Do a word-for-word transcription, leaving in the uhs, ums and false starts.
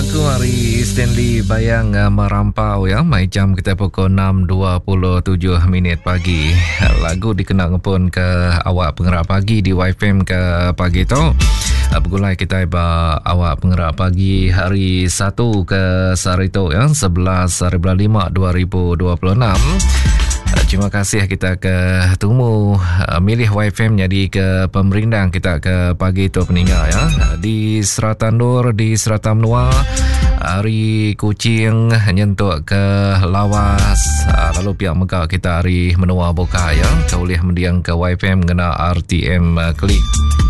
lagu hari Stanley Bayang uh, merampau ya. Mai jam kita pukul enam dua puluh tujuh minit pagi. Lagu dikenal pun ke awak penggerak pagi di Y F M ke pagi tu. Uh, Begulai kita iba awak penggerak pagi hari satu ke sehari tu ya. sebelas hari bulan lima dua ribu dua puluh enam. Terima kasih kita ke temu uh, milih Y F M jadi ke pemerindang kita ke pagi tu peninggal ya. Di Seratan Nur, di Seratan Menua, hari Kuching nyentuk ke Lawas, uh, lalu pihak Megah kita hari Menua Boka ya. Kau boleh mendiang ke Y F M kena R T M uh, klik.